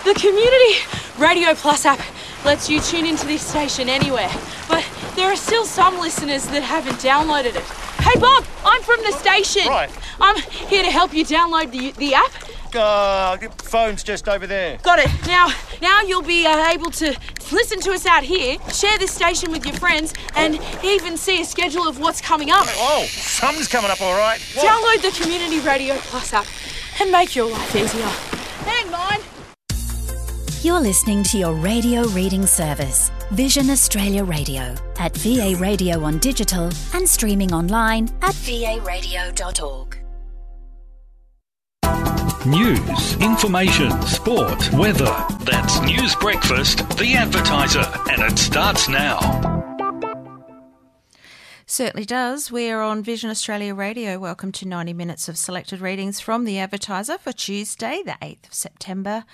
The Community Radio Plus app lets you tune into this station anywhere, but there are still some listeners that haven't downloaded it. Hey Bob, I'm from the station. Right. I'm here to help you download the app. Phone's just over there. Got it. Now you'll be able to listen to us out here, share this station with your friends, and even see a schedule of what's coming up. Oh, something's coming up all right. What? Download the Community Radio Plus app and make your life easier. Hang on. You're listening to your radio reading service, Vision Australia Radio, at VA Radio on digital and streaming online at varadio.org. News, information, sport, weather. That's News Breakfast, The Advertiser, and it starts now. Certainly does. We're on Vision Australia Radio. Welcome to 90 minutes of selected readings from The Advertiser for Tuesday, the 8th of September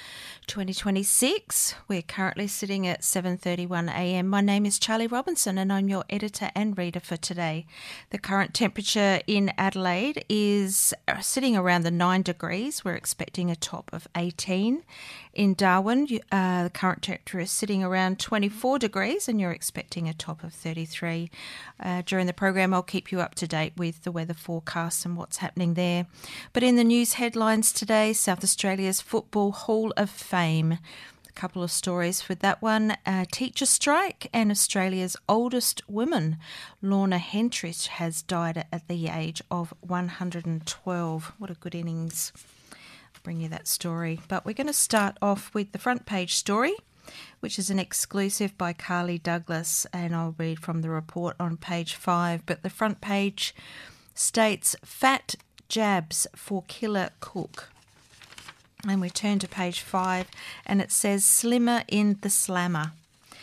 2026. We're currently sitting at 7:31am. My name is Charlie Robinson and I'm your editor and reader for today. The current temperature in Adelaide is sitting around the 9 degrees. We're expecting a top of 18. In Darwin, the current temperature is sitting around 24 degrees and you're expecting a top of 33. During the program, I'll keep you up to date with the weather forecast and what's happening there. But in the news headlines today, South Australia's Football Hall of Fame. A couple of stories with that one. Teacher strike and Australia's oldest woman, Lorna Hentrich, has died at the age of 112. What a good innings. I'll bring you that story. But we're going to start off with the front page story, which is an exclusive by Carly Douglas, and I'll read from the report on page 5. But the front page states, fat jabs for killer cook. And we turn to page 5 and it says, slimmer in the slammer.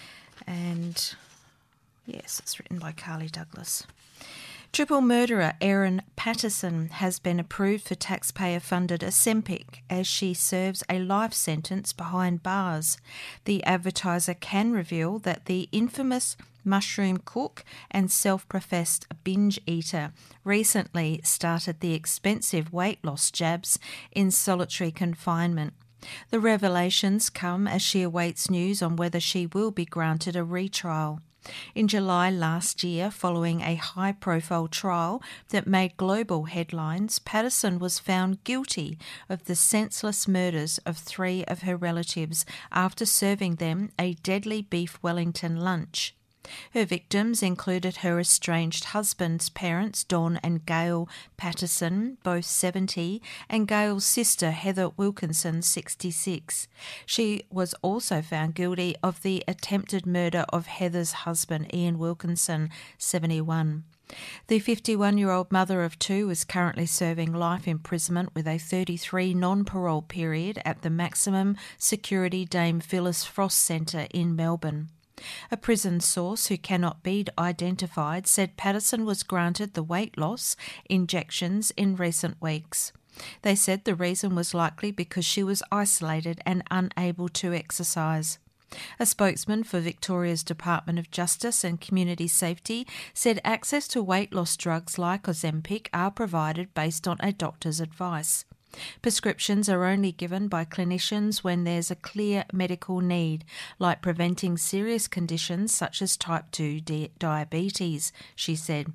And yes, it's written by Carly Douglas. Triple murderer Erin Patterson has been approved for taxpayer-funded Ozempic as she serves a life sentence behind bars. The Advertiser can reveal that the infamous mushroom cook and self-professed binge eater recently started the expensive weight loss jabs in solitary confinement. The revelations come as she awaits news on whether she will be granted a retrial. In July last year, following a high-profile trial that made global headlines, Patterson was found guilty of the senseless murders of 3 of her relatives after serving them a deadly beef Wellington lunch. Her victims included her estranged husband's parents, Don and Gail Patterson, both 70, and Gail's sister, Heather Wilkinson, 66. She was also found guilty of the attempted murder of Heather's husband, Ian Wilkinson, 71. The 51-year-old mother of 2 is currently serving life imprisonment with a 33 non-parole period at the maximum security Dame Phyllis Frost Centre in Melbourne. A prison source who cannot be identified said Patterson was granted the weight loss injections in recent weeks. They said the reason was likely because she was isolated and unable to exercise. A spokesman for Victoria's Department of Justice and Community Safety said access to weight loss drugs like Ozempic are provided based on a doctor's advice. Prescriptions are only given by clinicians when there's a clear medical need, like preventing serious conditions such as type 2 diabetes, she said.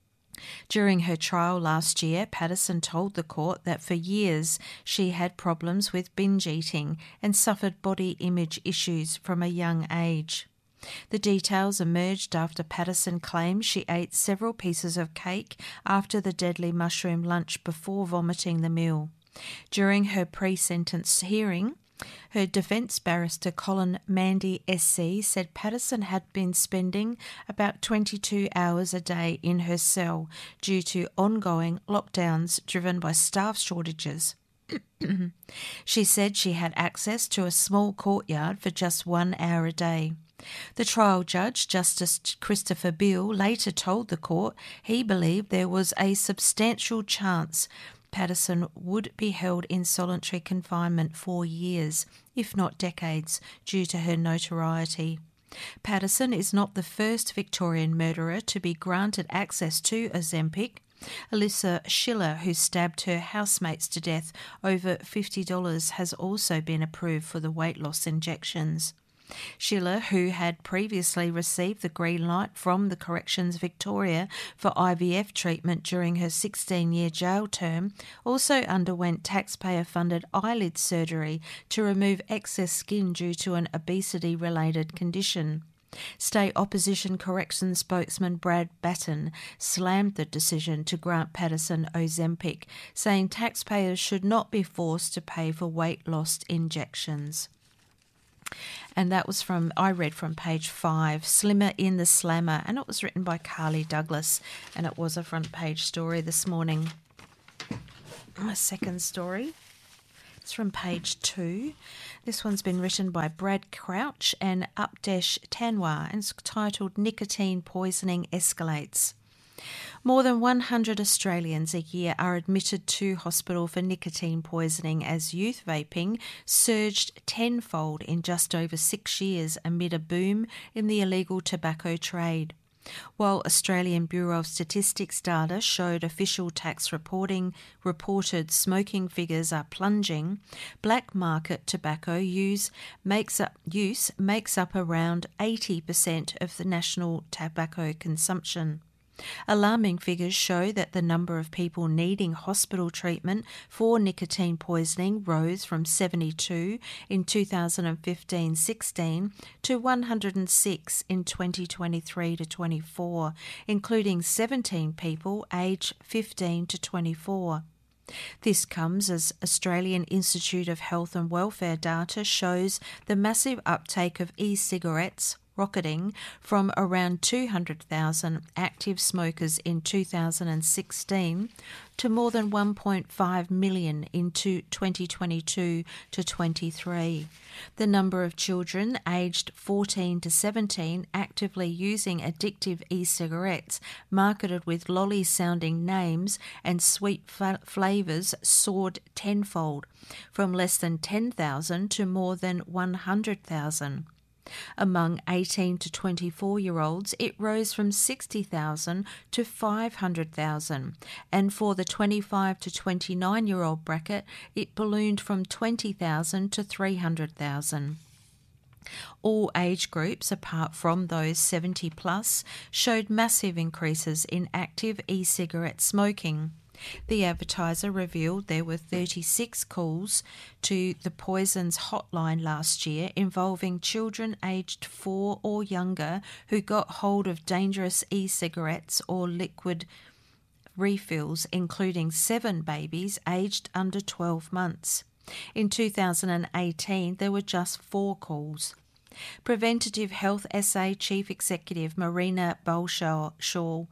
During her trial last year, Patterson told the court that for years she had problems with binge eating and suffered body image issues from a young age. The details emerged after Patterson claimed she ate several pieces of cake after the deadly mushroom lunch before vomiting the meal. During her pre-sentence hearing, her defence barrister Colin Mandy SC said Patterson had been spending about 22 hours a day in her cell due to ongoing lockdowns driven by staff shortages. She said she had access to a small courtyard for just 1 hour a day. The trial judge, Justice Christopher Beale, later told the court he believed there was a substantial chance Patterson would be held in solitary confinement for years, if not decades, due to her notoriety. Patterson is not the first Victorian murderer to be granted access to Ozempic. Alyssa Schiller, who stabbed her housemates to death over $50, has also been approved for the weight loss injections. Schiller, who had previously received the green light from the Corrections Victoria for IVF treatment during her 16-year jail term, also underwent taxpayer-funded eyelid surgery to remove excess skin due to an obesity-related condition. State Opposition Corrections spokesman Brad Batten slammed the decision to grant Patterson Ozempic, saying taxpayers should not be forced to pay for weight loss injections. And that was I read from page 5, Slimmer in the Slammer, and it was written by Carly Douglas, and it was a front page story this morning. My second story, it's from page 2. This one's been written by Brad Crouch and Updesh Tanwar, and it's titled Nicotine Poisoning Escalates. More than 100 Australians a year are admitted to hospital for nicotine poisoning as youth vaping surged tenfold in just over 6 years amid a boom in the illegal tobacco trade. While Australian Bureau of Statistics data showed official tax reported smoking figures are plunging, black market tobacco use makes up around 80% of the national tobacco consumption. Alarming figures show that the number of people needing hospital treatment for nicotine poisoning rose from 72 in 2015-16 to 106 in 2023-24, including 17 people aged 15 to 24. This comes as Australian Institute of Health and Welfare data shows the massive uptake of e-cigarettes rocketing from around 200,000 active smokers in 2016 to more than 1.5 million in 2022 to 23. The number of children aged 14 to 17 actively using addictive e-cigarettes marketed with lolly-sounding names and sweet flavours soared tenfold, from less than 10,000 to more than 100,000. Among 18 to 24-year-olds, it rose from 60,000 to 500,000, and for the 25 to 29-year-old bracket, it ballooned from 20,000 to 300,000. All age groups, apart from those 70 plus, showed massive increases in active e-cigarette smoking. The Advertiser revealed there were 36 calls to the Poisons hotline last year involving children aged 4 or younger who got hold of dangerous e-cigarettes or liquid refills, including 7 babies aged under 12 months. In 2018, there were just 4 calls. Preventative Health SA Chief Executive Marina Balshaw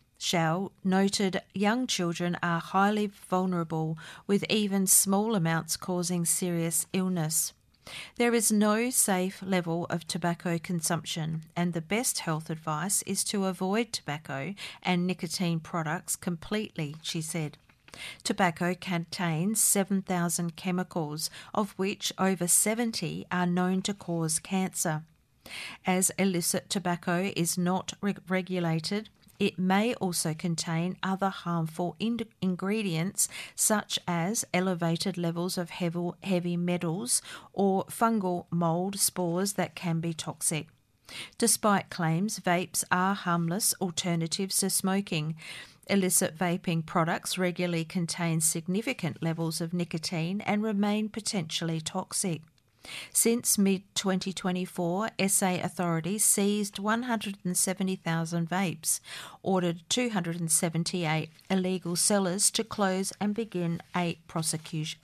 noted young children are highly vulnerable, with even small amounts causing serious illness. There is no safe level of tobacco consumption, and the best health advice is to avoid tobacco and nicotine products completely, she said. Tobacco contains 7,000 chemicals, of which over 70 are known to cause cancer. As illicit tobacco is not regulated, it may also contain other harmful ingredients such as elevated levels of heavy metals or fungal mold spores that can be toxic. Despite claims vapes are harmless alternatives to smoking, illicit vaping products regularly contain significant levels of nicotine and remain potentially toxic. Since mid-2024, SA authorities seized 170,000 vapes, ordered 278 illegal sellers to close and began 8 prosecutions.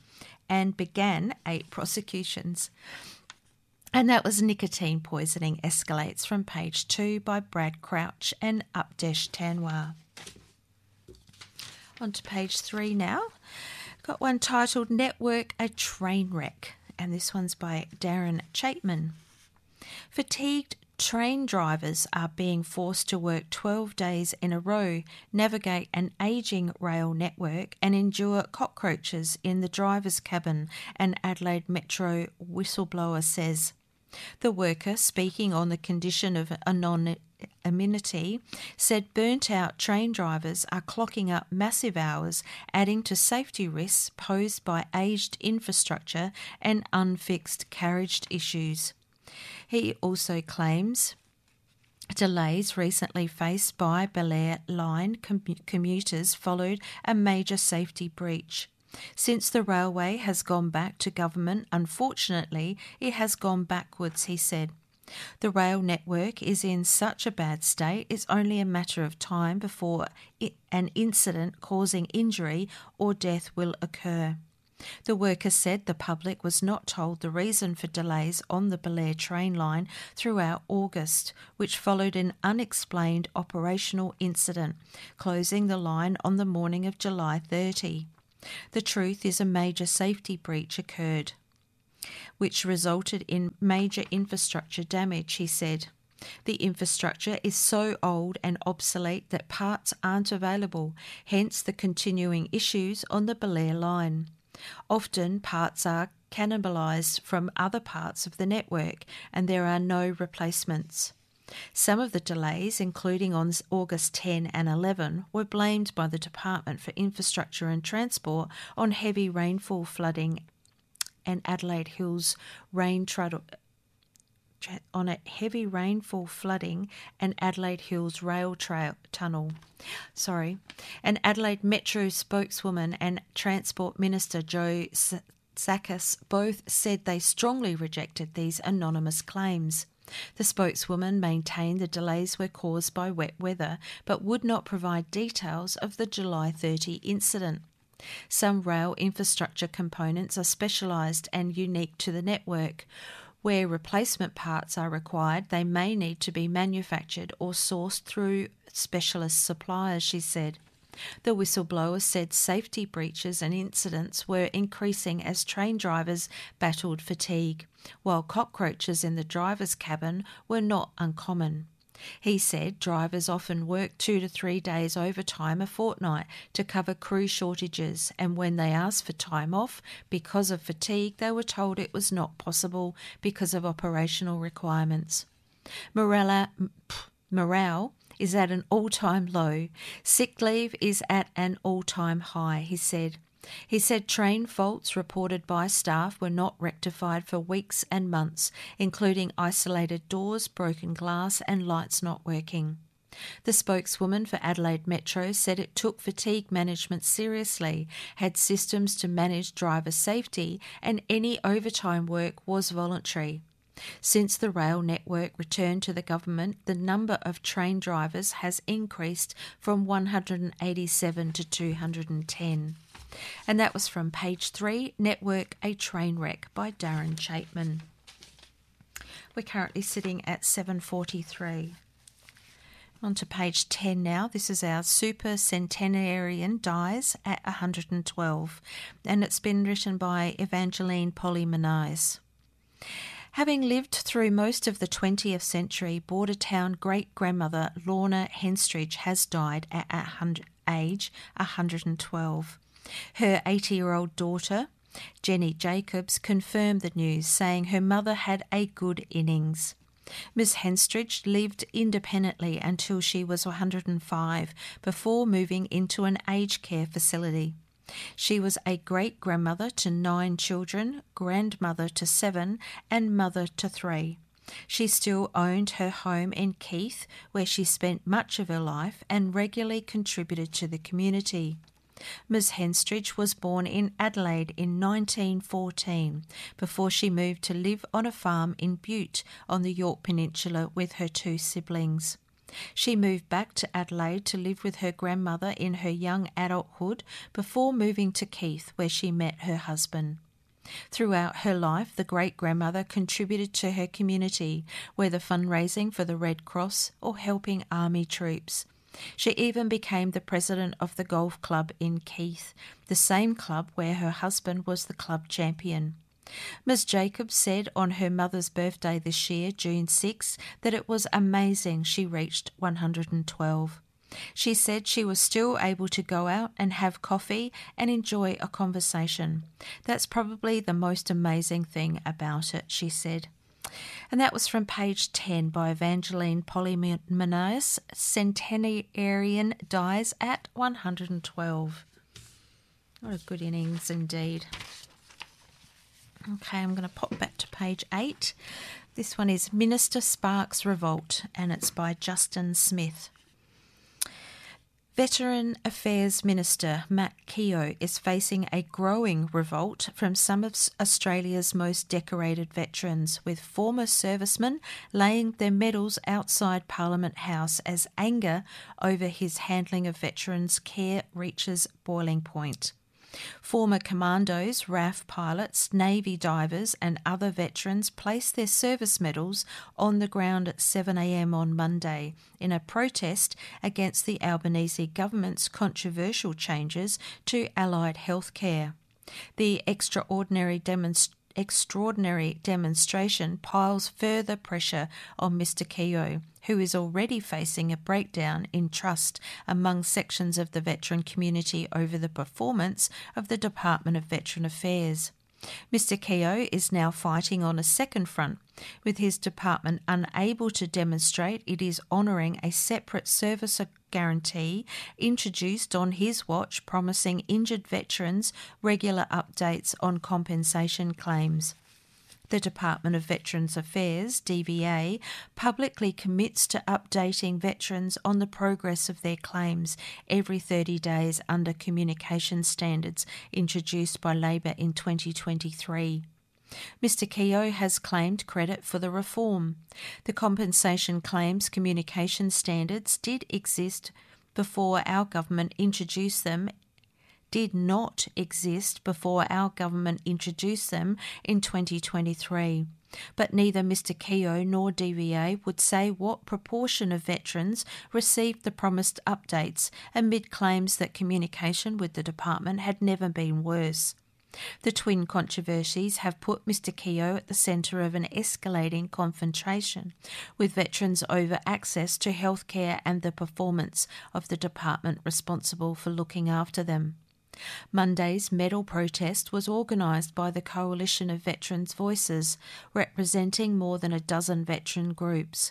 And that was Nicotine Poisoning Escalates from page 2 by Brad Crouch and Updesh Tanwar. On to page 3 now. Got one titled Network a Train Wreck, and this one's by Darren Chapman. Fatigued train drivers are being forced to work 12 days in a row, navigate an ageing rail network and endure cockroaches in the driver's cabin, an Adelaide Metro whistleblower says. The worker, speaking on the condition of Amenity said burnt-out train drivers are clocking up massive hours, adding to safety risks posed by aged infrastructure and unfixed carriage issues. He also claims delays recently faced by Belair Line commuters followed a major safety breach. Since the railway has gone back to government, unfortunately, it has gone backwards, he said. The rail network is in such a bad state, it's only a matter of time before an incident causing injury or death will occur. The worker said the public was not told the reason for delays on the Belair train line throughout August, which followed an unexplained operational incident, closing the line on the morning of July 30. The truth is a major safety breach occurred, which resulted in major infrastructure damage, he said. The infrastructure is so old and obsolete that parts aren't available, hence the continuing issues on the Belair line. Often parts are cannibalised from other parts of the network and there are no replacements. Some of the delays, including on August 10 and 11, were blamed by the Department for Infrastructure and Transport on heavy rainfall flooding and Adelaide Hills rail tunnel. An Adelaide Metro spokeswoman and Transport Minister Joe Sakis both said they strongly rejected these anonymous claims. The spokeswoman maintained the delays were caused by wet weather, but would not provide details of the July 30 incident. Some rail infrastructure components are specialised and unique to the network. Where replacement parts are required, they may need to be manufactured or sourced through specialist suppliers, she said. The whistleblower said safety breaches and incidents were increasing as train drivers battled fatigue, while cockroaches in the driver's cabin were not uncommon. He said drivers often work 2 to 3 days overtime a fortnight to cover crew shortages, and when they asked for time off because of fatigue, they were told it was not possible because of operational requirements. Morale is at an all-time low. Sick leave is at an all-time high, he said. He said train faults reported by staff were not rectified for weeks and months, including isolated doors, broken glass and lights not working. The spokeswoman for Adelaide Metro said it took fatigue management seriously, had systems to manage driver safety, and any overtime work was voluntary. Since the rail network returned to the government, the number of train drivers has increased from 187 to 210. And that was from page 3, Network, a Train Wreck by Darren Chapman. We're currently sitting at 7:43. On to page 10 now. This is our super centenarian dies at 112, and it's been written by Evangeline Polymanise. Having lived through most of the 20th century, border town great-grandmother Lorna Henstridge has died at age 112. Her 80-year-old daughter, Jenny Jacobs, confirmed the news, saying her mother had a good innings. Miss Henstridge lived independently until she was 105 before moving into an aged care facility. She was a great-grandmother to 9 children, grandmother to 7, and mother to 3. She still owned her home in Keith, where she spent much of her life and regularly contributed to the community. Ms. Henstridge was born in Adelaide in 1914 before she moved to live on a farm in Butte on the Yorke Peninsula with her 2 siblings. She moved back to Adelaide to live with her grandmother in her young adulthood before moving to Keith, where she met her husband. Throughout her life, the great-grandmother contributed to her community, whether fundraising for the Red Cross or helping army troops. She even became the president of the golf club in Keith, the same club where her husband was the club champion. Ms. Jacobs said on her mother's birthday this year, June 6, that it was amazing she reached 112. She said she was still able to go out and have coffee and enjoy a conversation. That's probably the most amazing thing about it, she said. And that was from page 10 by Evangeline Polymenos. Centenarian dies at 112. What a good innings indeed. Okay, I'm going to pop back to page 8. This one is Minister Sparks Revolt, and it's by Justin Smith. Veteran Affairs Minister Matt Keogh is facing a growing revolt from some of Australia's most decorated veterans, with former servicemen laying their medals outside Parliament House as anger over his handling of veterans' care reaches boiling point. Former commandos, RAF pilots, Navy divers and other veterans placed their service medals on the ground at 7 a.m. on Monday in a protest against the Albanese government's controversial changes to allied health care. The extraordinary demonstration piles further pressure on Mr Keogh, who is already facing a breakdown in trust among sections of the veteran community over the performance of the Department of Veteran Affairs. Mr Keogh is now fighting on a second front, with his department unable to demonstrate it is honouring a separate service guarantee introduced on his watch, promising injured veterans regular updates on compensation claims. The Department of Veterans Affairs, DVA, publicly commits to updating veterans on the progress of their claims every 30 days under communication standards introduced by Labor in 2023. Mr Keogh has claimed credit for the reform. The compensation claims communication standards did not exist before our government introduced them in 2023, but neither Mr Keogh nor DVA would say what proportion of veterans received the promised updates amid claims that communication with the department had never been worse. The twin controversies have put Mr Keogh at the centre of an escalating confrontation with veterans over access to health care and the performance of the department responsible for looking after them. Monday's medal protest was organised by the Coalition of Veterans' Voices, representing more than a dozen veteran groups.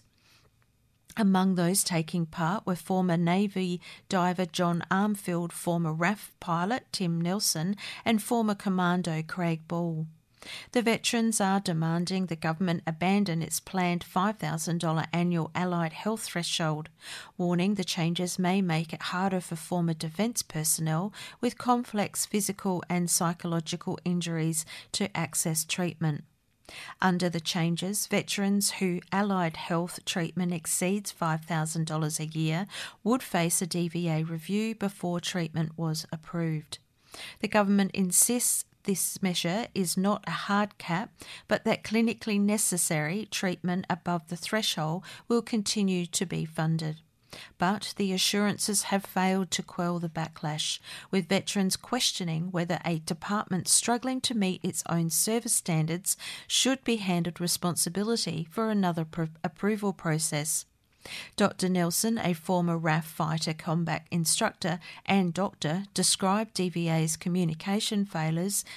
Among those taking part were former Navy diver John Armfield, former RAF pilot Tim Nelson, and former commando Craig Ball. The veterans are demanding the government abandon its planned $5,000 annual allied health threshold, warning the changes may make it harder for former defence personnel with complex physical and psychological injuries to access treatment. Under the changes, veterans whose allied health treatment exceeds $5,000 a year would face a DVA review before treatment was approved. The government insists this measure is not a hard cap, but that clinically necessary treatment above the threshold will continue to be funded. But the assurances have failed to quell the backlash, with veterans questioning whether a department struggling to meet its own service standards should be handed responsibility for another approval process. Dr. Nelson, a former RAF fighter combat instructor and doctor, described DVA's communication failures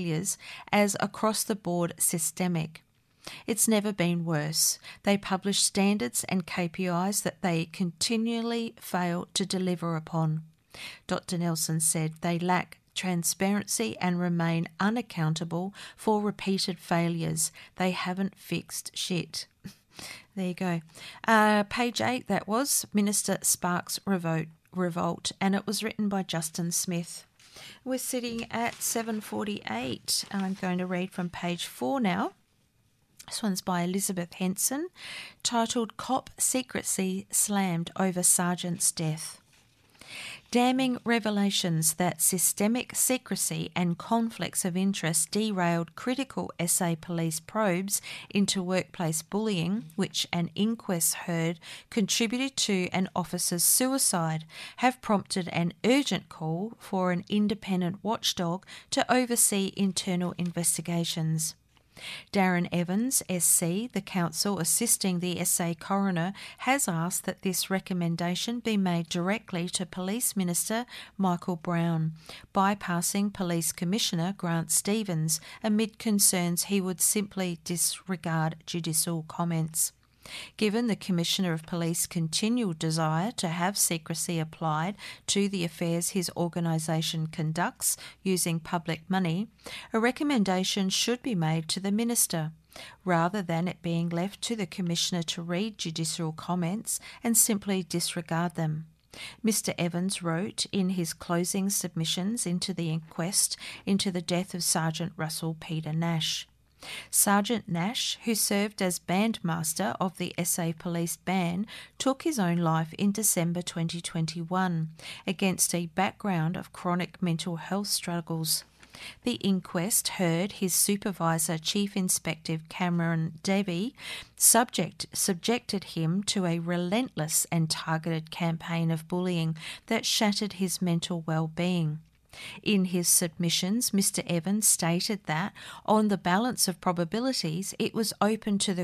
as across-the-board systemic. It's never been worse. They publish standards and KPIs that they continually fail to deliver upon. Dr. Nelson said they lack transparency and remain unaccountable for repeated failures. They haven't fixed shit. There you go. Page 8, that was Minister Sparks Revolt, and it was written by Justin Smith. We're sitting at 7:48. I'm going to read from page 4 now. This one's by Elizabeth Henson, titled Cop Secrecy Slammed Over Sergeant's Death. Damning revelations that systemic secrecy and conflicts of interest derailed critical SA police probes into workplace bullying, which an inquest heard contributed to an officer's suicide, have prompted an urgent call for an independent watchdog to oversee internal investigations. Darren Evans, SC, the counsel assisting the SA coroner, has asked that this recommendation be made directly to Police Minister Michael Brown, bypassing Police Commissioner Grant Stevens amid concerns he would simply disregard judicial comments. Given the Commissioner of Police continual desire to have secrecy applied to the affairs his organisation conducts using public money, a recommendation should be made to the Minister, rather than it being left to the Commissioner to read judicial comments and simply disregard them. Mr Evans wrote in his closing submissions into the inquest into the death of Sergeant Russell Peter Nash. Sergeant Nash, who served as bandmaster of the SA Police Band, took his own life in December 2021 against a background of chronic mental health struggles. The inquest heard his supervisor, Chief Inspector Cameron Debbie, subjected him to a relentless and targeted campaign of bullying that shattered his mental well-being. In his submissions, Mr Evans stated that, on the balance of probabilities, it was open to the